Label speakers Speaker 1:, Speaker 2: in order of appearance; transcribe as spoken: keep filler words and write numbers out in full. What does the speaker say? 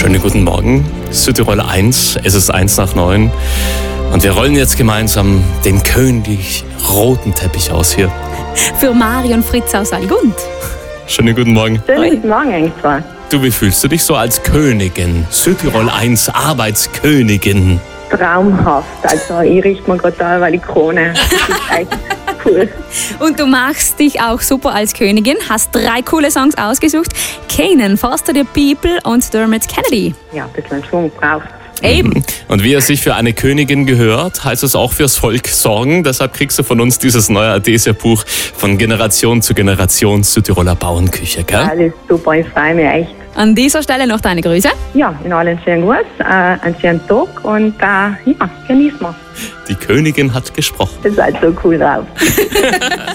Speaker 1: Schönen guten Morgen, Südtirol eins, es ist eins nach neun und wir rollen jetzt gemeinsam den König roten Teppich aus hier.
Speaker 2: Für Mari und Fritz aus Allgund.
Speaker 1: Schönen guten Morgen.
Speaker 3: Schönen guten Morgen, Engstler.
Speaker 1: Du, wie fühlst du dich so als Königin? Südtirol eins, Arbeitskönigin.
Speaker 3: Traumhaft. Also ich richte mir gerade da eine Krone. Das ist echt cool.
Speaker 2: Und du machst dich auch super als Königin, hast drei coole Songs ausgesucht. Kanan, Foster the People und Dermot Kennedy.
Speaker 3: Ja, ein bisschen Schwung braucht.
Speaker 2: Eben.
Speaker 1: Und wie es sich für eine Königin gehört, heißt es auch fürs Volk sorgen. Deshalb kriegst du von uns dieses neue Adesia-Buch von Generation zu Generation Südtiroler Bauernküche, gell?
Speaker 3: Alles super, ich freue mich echt.
Speaker 2: An dieser Stelle noch deine Grüße.
Speaker 3: Ja, in allen schönen Gruß, äh, einen schönen Tag und äh, ja, genießen wir.
Speaker 1: Die Königin hat gesprochen.
Speaker 3: Ihr seid so cool drauf.